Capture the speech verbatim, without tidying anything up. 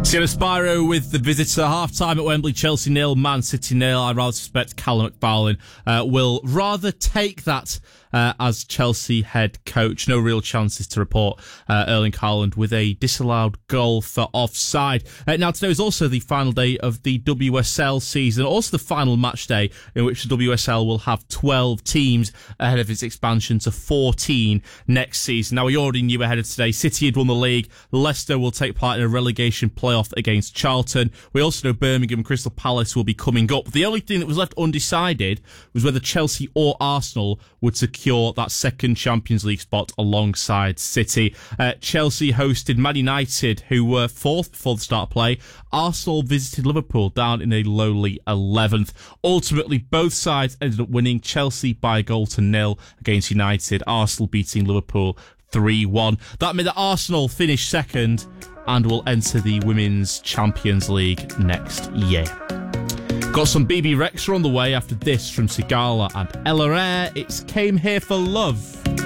Sienna Spiro with the visitor. Half-time at Wembley, Chelsea nil, Man City nil. I rather suspect Callum McFarlane uh, will rather take that uh, as Chelsea head coach. No real chances to report. Uh, Erling Haaland with a disallowed goal for offside. Uh, now, today is also the final day of the W S L season, also the final match day in which the W S L will have twelve teams ahead of its expansion to fourteen next season. Now, we already knew ahead of today, City had won the league. Leicester will take part in a relegation playoff against Charlton. We also know Birmingham and Crystal Palace will be coming up. The only thing that was left undecided was whether Chelsea or Arsenal would secure that second Champions League spot alongside City. Uh, Chelsea hosted Man United, who were fourth before the start of play. Arsenal visited Liverpool down in a lowly eleventh. Ultimately, both sides ended up winning. Chelsea by a goal to nil against United. Arsenal beating Liverpool three one. That meant that Arsenal finished second and will enter the Women's Champions League next year. Got some B B Rexha on the way after this from Sigala and Ella Eyre. It's Came Here for Love.